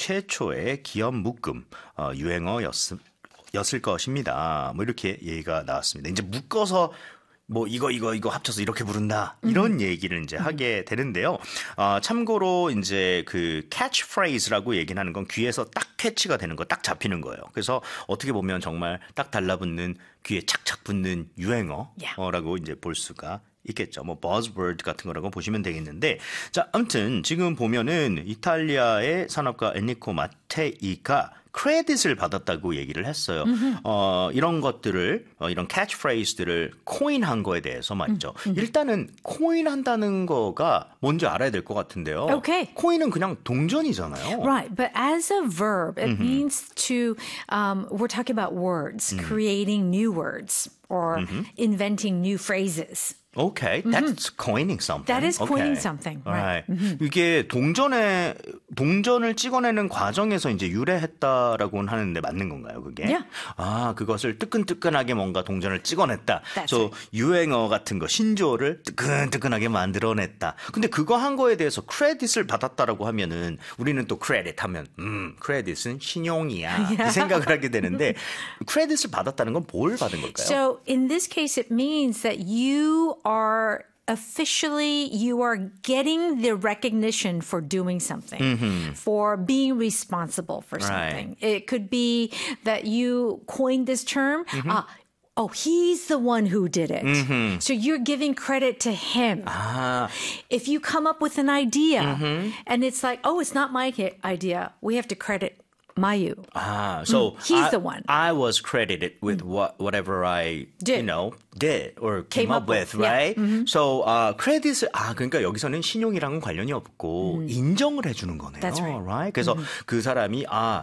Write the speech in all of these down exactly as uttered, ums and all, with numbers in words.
최초의 기업 묶음 어, 유행어였음. 였을 것입니다. 뭐 이렇게 얘기가 나왔습니다. 이제 묶어서 뭐 이거 이거 이거 합쳐서 이렇게 부른다 이런 음. 얘기를 이제 음. 하게 되는데요. 어, 참고로 이제 그 catchphrase라고 얘기는 하는 건 귀에서 딱 캐치가 되는 거, 딱 잡히는 거예요. 그래서 어떻게 보면 정말 딱 달라붙는 귀에 착착 붙는 유행어라고 yeah. 이제 볼 수가 있겠죠. 뭐 buzzword 같은 거라고 보시면 되겠는데, 자 아무튼 지금 보면은 이탈리아의 산업가 엔리코 마테이가 크레딧을 받았다고 얘기를 했어요. 음흠. 어, 이런 것들을 어, 이런 캐치프레이즈들을 코인한 거에 대해서 말이죠. 음, 음. 일단은 코인한다는 거가 뭔지 알아야 될 것 같은데요. Okay. 코인은 그냥 동전이잖아요. Right, but as a verb, it mm-hmm. means to. Um, we're talking about words, mm-hmm. creating new words or mm-hmm. inventing new phrases. Okay, that's mm-hmm. coining something. That is coining okay. something. Right. right. Mm-hmm. 이게 동전에 동전을 찍어내는 과정에서 이제 유래했다라고는 하는데 맞는 건가요, 그게? Yeah. 아, 그것을 뜨끈뜨끈하게 뭔가 동전을 찍어냈다. That's 저 right. 유행어 같은 거 신조어를 뜨끈뜨끈하게 만들어냈다. 근데 그거 한 거에 대해서 크레딧을 받았다라고 하면은 우리는 또 크레딧 하면 음, 크레딧은 신용이야. Yeah. 이 생각을 하게 되는데 크레딧을 받았다는 건 뭘 받은 걸까요? So in this case, it means that you are officially, you are getting the recognition for doing something, mm-hmm. for being responsible for something. Right. It could be that you coined this term. Mm-hmm. Uh, oh, he's the one who did it. Mm-hmm. So you're giving credit to him. Ah. If you come up with an idea mm-hmm. and it's like, oh, it's not my idea, we have to credit Mayu. Ah, so mm, he's I, the one. I was credited with mm. what whatever I did. you know did or came, came up, up with, with. right? Yeah. Mm-hmm. So uh, credit을 아 그러니까 여기서는 신용이랑은 관련이 없고 음. 인정을 해주는 거네요. That's right. right? 그래서 mm-hmm. 그 사람이 아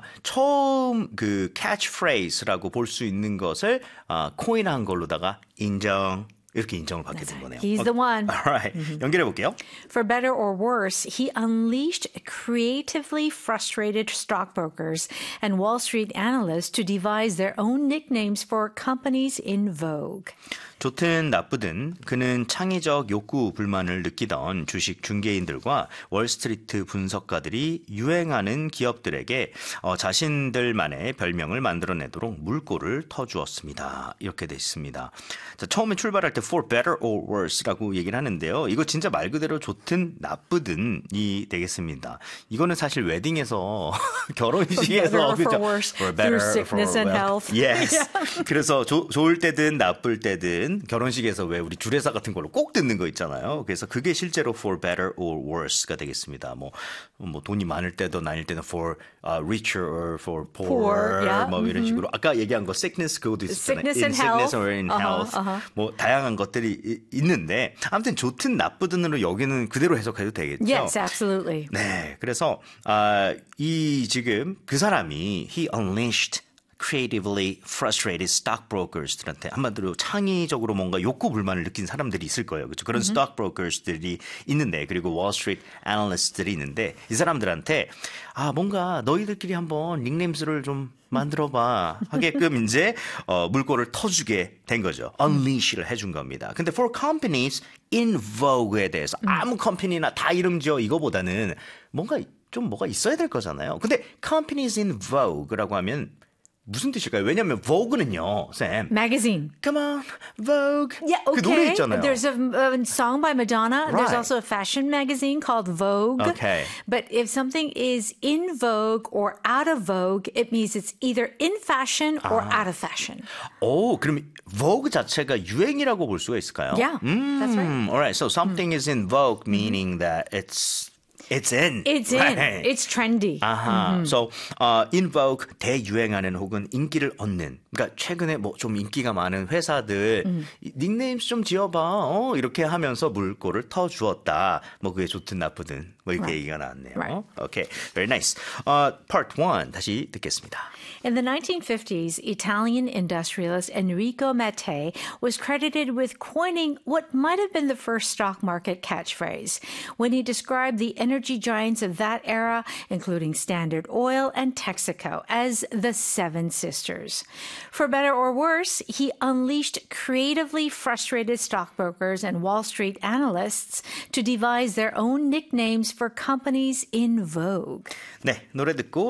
처음 그 catchphrase라고 볼 수 있는 것을 아, 코인한 걸로다가 인정. 이렇게 인정을 받게 된 거네요. He's the one. All right. Mm-hmm. 연결해 볼게요. For better or worse, he unleashed creatively frustrated stockbrokers and Wall Street analysts to devise their own nicknames for companies in vogue. 좋든 나쁘든 그는 창의적 욕구 불만을 느끼던 주식 중개인들과 월스트리트 분석가들이 유행하는 기업들에게 어, 자신들만의 별명을 만들어내도록 물꼬를 터주었습니다. 이렇게 돼 있습니다. 자, 처음에 출발할 때 for better or worse라고 얘기를 하는데요. 이거 진짜 말 그대로 좋든 나쁘든이 되겠습니다. 이거는 사실 웨딩에서 결혼식에서 for better, for worse, for better, through sickness for and well. health. Yes. 그래서 조, 좋을 때든 나쁠 때든 결혼식에서 왜 우리 주례사 같은 걸로 꼭 듣는 거 있잖아요. 그래서 그게 실제로 for better or worse가 되겠습니다. 뭐, 뭐 돈이 많을 때도 아닐 때는 for uh, richer or for poorer poor, yeah. 뭐 이런 mm-hmm. 식으로 아까 얘기한 거 sickness 그것도 있었잖아요. Sickness in and sickness health. or in uh-huh, health. uh-huh. 뭐 다양한 것들이 이, 있는데 아무튼 좋든 나쁘든으로 여기는 그대로 해석해도 되겠죠. Yes, absolutely. 네, 그래서 아, 이 지금 그 사람이 he unleashed creatively frustrated stockbrokers들한테 한마디로 창의적으로 뭔가 욕구 불만을 느낀 사람들이 있을 거예요. 그렇죠? 그런 mm-hmm. stockbrokers들이 있는데 그리고 Wall Street analyst들이 있는데 이 사람들한테 아 뭔가 너희들끼리 한번 닉네임스를 좀 만들어봐 하게끔 이제 어, 물꼬를 터주게 된 거죠. Unleash를 해준 겁니다. 근데 for companies in vogue에 대해서 아무 컴퍼니나 다 이름 지어 이거보다는 뭔가 좀 뭐가 있어야 될 거잖아요. 근데 companies in vogue라고 하면 무슨 뜻일까요? 왜냐하면 Vogue는요, 쌤. Magazine. Come on, Vogue. Yeah, okay. 그 노래 있잖아요. There's a, a song by Madonna. Right. There's also a fashion magazine called Vogue. Okay. But if something is in vogue or out of vogue, it means it's either in fashion or 아. out of fashion. 오, 그럼 Vogue 자체가 유행이라고 볼 수가 있을까요? Yeah, 음, that's right. All right, so something mm. is in vogue, meaning mm-hmm. that it's It's in. It's right. in. It's trendy. 아하. Mm-hmm. So, uh, in vogue, 대유행하는 혹은 인기를 얻는. 그러니까 최근에 뭐 좀 인기가 많은 회사들 음. 닉네임 좀 지어봐. 어, 이렇게 하면서 물꼬를 터주었다. 뭐 그게 좋든 나쁘든 뭐 이렇게 right. 얘기가 나왔네요. Right. Okay, very nice. Uh, part one 다시 듣겠습니다. In the nineteen fifties, Italian industrialist Enrico Mattei was credited with coining what might have been the first stock market catchphrase when he described the energy giants of that era, including Standard Oil and Texaco, as the Seven Sisters. For better or worse, he unleashed creatively frustrated stockbrokers and Wall Street analysts to devise their own nicknames for companies in vogue. 네, 노래 듣고